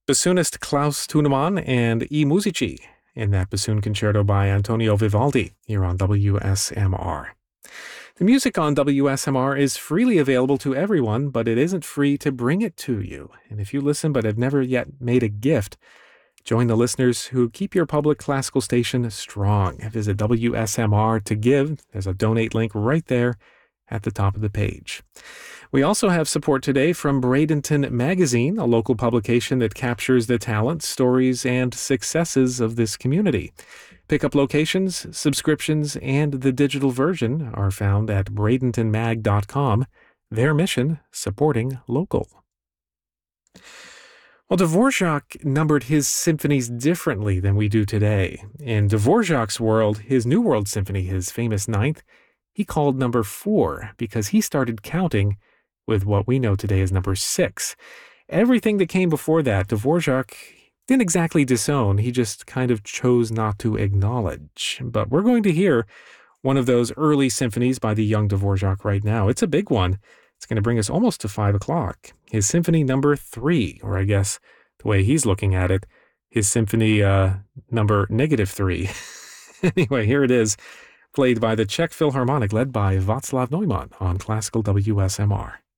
bassoonist Klaus Tunemann and I Musici in that bassoon concerto by Antonio Vivaldi here on WSMR. The music on WSMR is freely available to everyone, but it isn't free to bring it to you. And if you listen but have never yet made a gift, join the listeners who keep your public classical station strong. Visit WSMR to give. There's a donate link right there at the top of the page. We also have support today from Bradenton Magazine, a local publication that captures the talents, stories, and successes of this community. Pickup locations, subscriptions, and the digital version are found at bradentonmag.com. Their mission, supporting local. Well, Dvorak numbered his symphonies differently than we do today. In Dvorak's world, his New World Symphony, his famous ninth, he called number 4 because he started counting with what we know today as number 6. Everything that came before that, Dvorak didn't exactly disown, he just kind of chose not to acknowledge. But we're going to hear one of those early symphonies by the young Dvorak right now. It's a big one. It's going to bring us almost to 5 o'clock. His Symphony number 3, or I guess the way he's looking at it, his Symphony number -3. Anyway, here it is, played by the Czech Philharmonic led by Václav Neumann on Classical WSMR.